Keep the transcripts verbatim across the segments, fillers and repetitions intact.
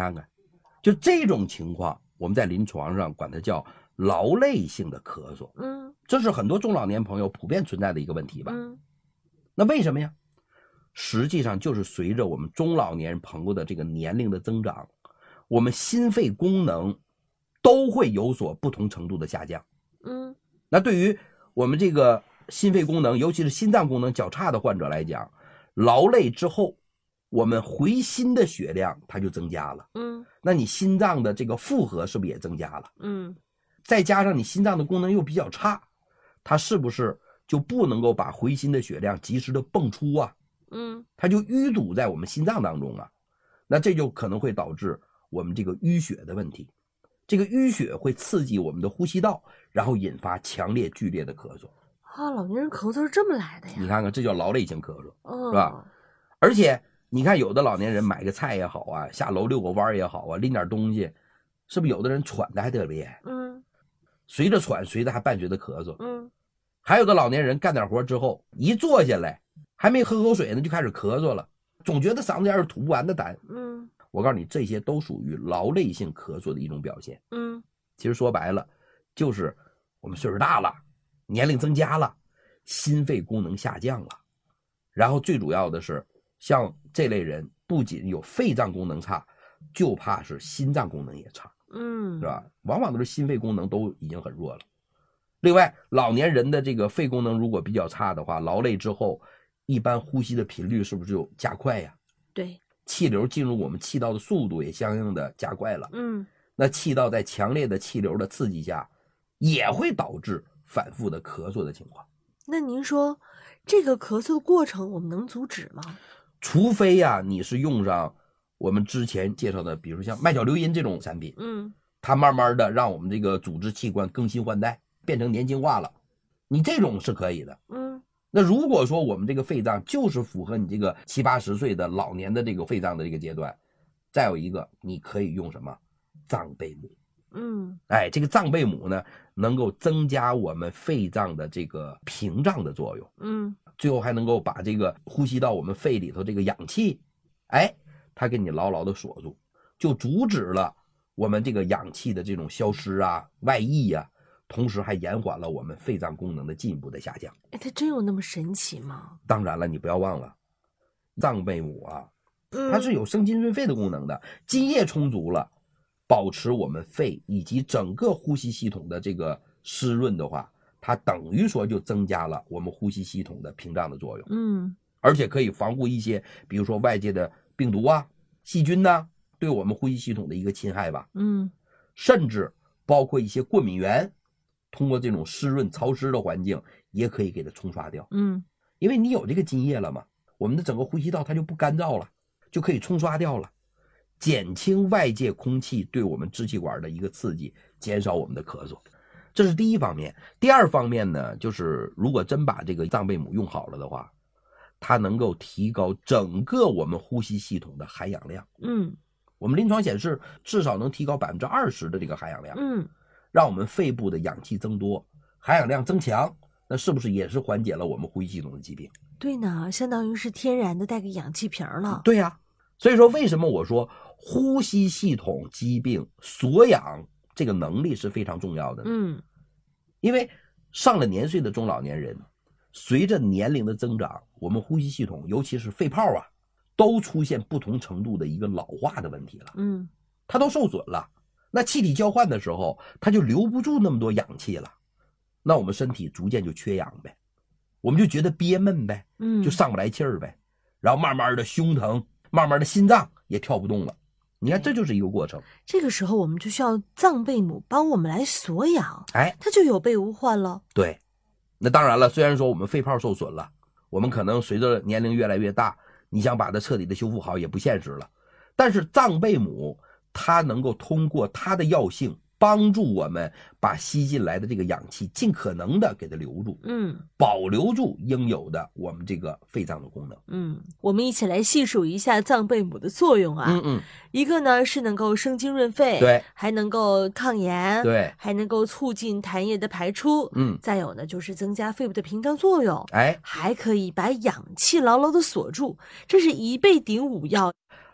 看看，就这种情况，我们在临床上管它叫劳累性的咳嗽。 嗯， 这是很多中老年朋友普遍存在的一个问题吧。 嗯， 那为什么呀？实际上就是随着我们中老年朋友的这个年龄的增长，我们心肺功能都会有所不同程度的下降。 嗯， 那对于我们这个心肺功能，尤其是心脏功能较差的患者来讲，劳累之后，我们回心的血量它就增加了。 嗯， 那你心脏的这个负荷是不是也增加了？ 嗯， 再加上你心脏的功能又比较差，它是不是就不能够把回心的血量及时的泵出啊？ 嗯， 它就淤堵在我们心脏当中啊，那这就可能会导致我们这个淤血的问题。这个淤血会刺激我们的呼吸道，然后引发强烈剧烈的咳嗽。 啊，老年人咳嗽是这么来的呀？ 你看看，这叫劳累性咳嗽， 哦， 是吧？而且你看，有的老年人买个菜也好啊，下楼遛个弯也好啊，拎点东西，是不是有的人喘的还特别？ 嗯， 随着喘，随着还伴随着咳嗽。 嗯， 还有的老年人干点活之后，一坐下来，还没喝口水呢，就开始咳嗽了，总觉得嗓子眼有吐不完的痰。 嗯， 我告诉你，这些都属于劳累性咳嗽的一种表现。 嗯， 其实说白了，就是我们岁数大了，年龄增加了，心肺功能下降了，然后最主要的是，像这类人不仅有肺脏功能差，就怕是心脏功能也差， 嗯， 是吧？往往都是心肺功能都已经很弱了。另外，老年人的这个肺功能如果比较差的话，劳累之后，一般呼吸的频率是不是就加快呀？ 对， 气流进入我们气道的速度也相应的加快了。 嗯， 那气道在强烈的气流的刺激下，也会导致反复的咳嗽的情况。 那您说这个咳嗽过程我们能阻止吗？ 除非呀、啊，你是用上我们之前介绍的，比如像麦角硫因这种产品， 嗯， 它慢慢的让我们这个组织器官更新换代，变成年轻化了，你这种是可以的。 嗯， 那如果说我们这个肺脏就是符合你这个七八十岁的老年的这个肺脏的这个阶段，再有一个你可以用什么藏贝母。 嗯， 哎，这个藏贝母呢，能够增加我们肺脏的这个屏障的作用， 嗯， 最后还能够把这个呼吸到我们肺里头这个氧气，哎，它给你牢牢的锁住，就阻止了我们这个氧气的这种消失啊、外溢呀、啊，同时还延缓了我们肺脏功能的进一步的下降。 哎，它真有那么神奇吗？ 当然了，你不要忘了，藏贝母啊，它是有生津润肺的功能的，津液充足了，保持我们肺以及整个呼吸系统的这个湿润的话，它等于说就增加了我们呼吸系统的屏障的作用。 嗯， 而且可以防护一些，比如说外界的病毒啊、细菌呐、啊，对我们呼吸系统的一个侵害吧。 嗯， 甚至包括一些过敏源，通过这种湿润潮湿的环境，也可以给它冲刷掉。 嗯， 因为你有这个津液了嘛，我们的整个呼吸道它就不干燥了，就可以冲刷掉了，减轻外界空气对我们支气管的一个刺激，减少我们的咳嗽。这是第一方面。第二方面呢，就是如果真把这个藏贝母用好了的话，它能够提高整个我们呼吸系统的含氧量。 嗯， 我们临床显示至少能提高百分之二十的这个含氧量。 嗯， 让我们肺部的氧气增多，含氧量增强，那是不是也是缓解了我们呼吸系统的疾病？ 对呢，相当于是天然的带个氧气瓶了。 对呀、啊，所以说为什么我说呼吸系统疾病锁氧这个能力是非常重要的呢？ 嗯， 因为上了年岁的中老年人，随着年龄的增长，我们呼吸系统尤其是肺泡啊，都出现不同程度的一个老化的问题了。 嗯， 它都受损了，那气体交换的时候，它就留不住那么多氧气了，那我们身体逐渐就缺氧呗，我们就觉得憋闷呗， 嗯， 就上不来气儿呗，然后慢慢的胸疼，慢慢的心脏也跳不动了。你看，这就是一个过程。 这个时候我们就需要藏贝母帮我们来锁氧， 哎， 它就有备无患了。 对，那当然了，虽然说我们肺泡受损了，我们可能随着年龄越来越大，你想把它彻底的修复好也不现实了，但是藏贝母它能够通过它的药性帮助我们把吸进来的这个氧气尽可能的给它留住， 嗯， 保留住应有的我们这个肺脏的功能。 嗯，我们一起来细数一下藏贝母的作用啊。 嗯嗯， 一个呢是能够生津润肺， 对， 还能够抗炎， 对， 还能够促进痰液的排出， 嗯， 再有呢就是增加肺部的屏障作用， 哎， 还可以把氧气牢牢的锁住，这是一倍顶五药。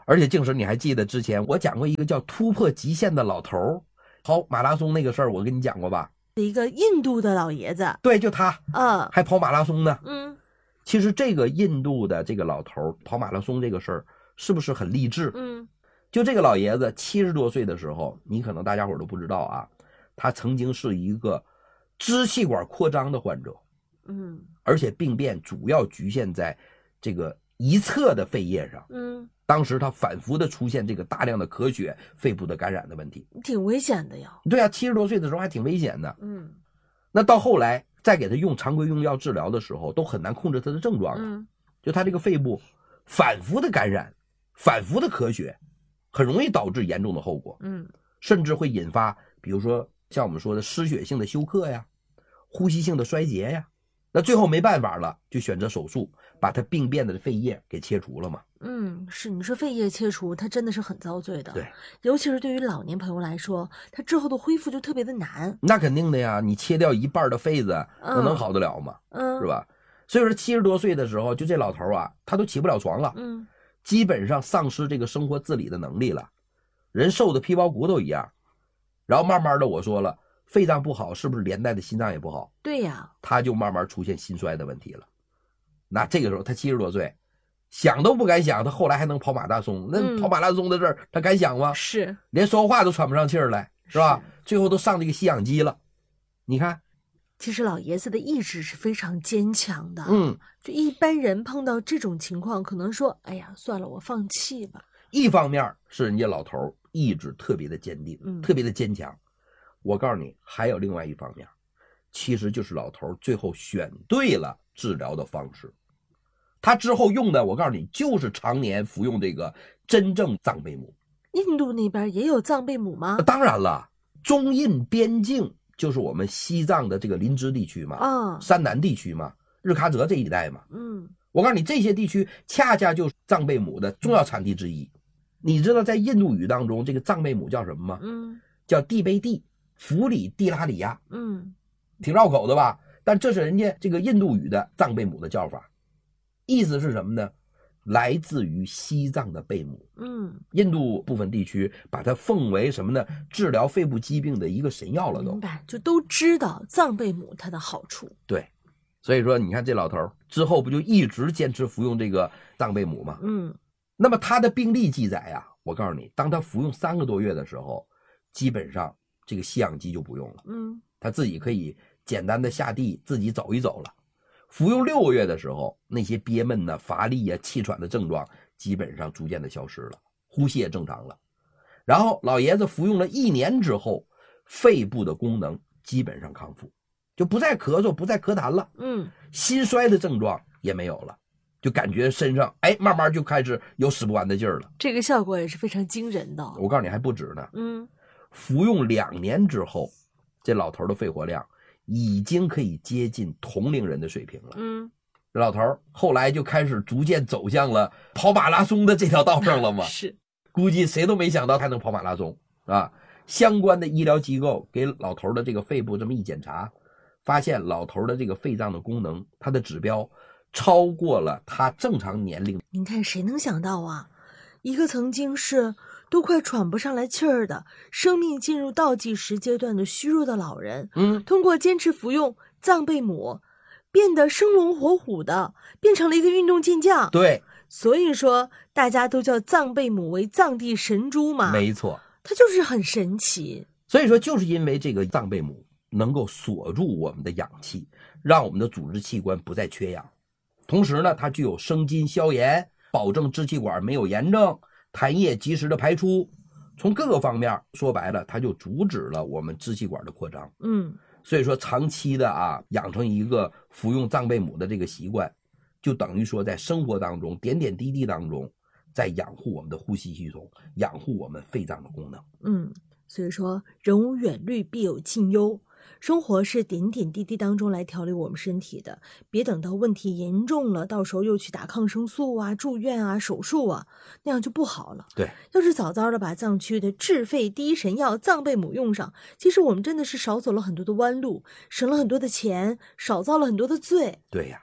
而且静婶，你还记得之前我讲过一个叫突破极限的老头跑马拉松那个事儿，我跟你讲过吧？ 一个印度的老爷子， 对，就他， 嗯， 还跑马拉松呢。 嗯， 其实这个印度的这个老头跑马拉松这个事儿，是不是很励志？ 嗯， 就这个老爷子七十多岁的时候，你可能大家伙都不知道啊，他曾经是一个支气管扩张的患者， 嗯， 而且病变主要局限在这个一侧的肺叶上。 嗯， 当时他反复的出现这个大量的咳血、肺部的感染的问题， 挺危险的呀。 对啊，七十多岁的时候还挺危险的。 嗯， 那到后来再给他用常规用药治疗的时候，都很难控制他的症状了。 嗯， 就他这个肺部反复的感染、反复的咳血，很容易导致严重的后果。 嗯， 甚至会引发，比如说像我们说的失血性的休克呀、呼吸性的衰竭呀。那最后没办法了，就选择手术，把他病变的肺叶给切除了嘛。 嗯，是，你说肺叶切除，它真的是很遭罪的。 对， 尤其是对于老年朋友来说，他之后的恢复就特别的难。 那肯定的呀，你切掉一半的肺子，那能好得了吗？ 嗯， 是吧？所以说七十多岁的时候，就这老头啊，他都起不了床了， 嗯， 基本上丧失这个生活自理的能力了，人瘦的皮包骨头一样。然后慢慢的，我说了，肺脏不好，是不是连带的心脏也不好？ 对呀， 他就慢慢出现心衰的问题了。那这个时候他七十多岁，想都不敢想，他后来还能跑马拉松。那跑马拉松的事儿，他敢想吗？ 是， 连说话都喘不上气儿来，是吧？最后都上这个吸氧机了。你看， 其实老爷子的意志是非常坚强的。 嗯， 就一般人碰到这种情况，可能说，哎呀，算了，我放弃吧。 一方面是人家老头意志特别的坚定， 嗯， 特别的坚强。我告诉你，还有另外一方面，其实就是老头最后选对了治疗的方式。他之后用的，我告诉你，就是常年服用这个真正藏贝母。 印度那边也有藏贝母吗？ 当然了，中印边境就是我们西藏的这个林芝地区嘛， 啊， 山南地区嘛，日喀则这一带嘛。 嗯， 我告诉你，这些地区恰恰就是藏贝母的重要产地之一。你知道在印度语当中，这个藏贝母叫什么吗？ 嗯， 叫蒂贝蒂弗里蒂拉里亚。 嗯， 挺绕口的吧？但这是人家这个印度语的藏贝母的叫法，意思是什么呢？来自于西藏的贝母。 嗯， 印度部分地区把它奉为什么呢？治疗肺部疾病的一个神药了都。 明白，就都知道藏贝母它的好处。 对，所以说你看这老头之后不就一直坚持服用这个藏贝母吗？ 嗯， 那么他的病历记载啊，我告诉你，当他服用三个多月的时候，基本上这个吸氧机就不用了。 嗯， 他自己可以简单的下地自己走一走了。服用六个月的时候，那些憋闷呢、乏力啊、气喘的症状基本上逐渐的消失了，呼吸也正常了。然后老爷子服用了一年之后，肺部的功能基本上康复，就不再咳嗽，不再咳痰了。 嗯， 心衰的症状也没有了，就感觉身上哎慢慢就开始有使不完的劲儿了。 这个效果也是非常惊人的。 我告诉你还不止呢。 嗯， 服用两年之后，这老头的肺活量已经可以接近同龄人的水平了。 嗯， 这老头后来就开始逐渐走向了跑马拉松的这条道上了嘛。 是， 估计谁都没想到他能跑马拉松啊！相关的医疗机构给老头的这个肺部这么一检查，发现老头的这个肺脏的功能，他的指标超过了他正常年龄。 您看谁能想到啊，一个曾经是都快喘不上来气儿的，生命进入倒计时阶段的虚弱的老人， 嗯， 通过坚持服用藏贝母，变得生龙活虎的，变成了一个运动健将。 对， 所以说大家都叫藏贝母为藏地神猪嘛。 没错， 它就是很神奇。 所以说就是因为这个藏贝母能够锁住我们的氧气，让我们的组织器官不再缺氧。同时呢，它具有生津消炎，保证支气管没有炎症，痰液及时的排出。从各个方面说白了，它就阻止了我们支气管的扩张。 嗯， 所以说长期的啊，养成一个服用藏贝母的这个习惯，就等于说在生活当中点点滴滴当中，在养护我们的呼吸系统，养护我们肺脏的功能。 嗯，所以说人无远虑，必有近忧。生活是点点滴滴当中来调理我们身体的，别等到问题严重了，到时候又去打抗生素啊、住院啊、手术啊，那样就不好了。 对， 要是早早的把藏区的治肺第一神药藏贝母用上，其实我们真的是少走了很多的弯路，省了很多的钱，少遭了很多的罪。 对呀，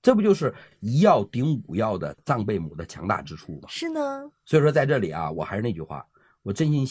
这不就是一药顶五药的藏贝母的强大之处吗？ 是呢。 所以说在这里啊，我还是那句话，我真心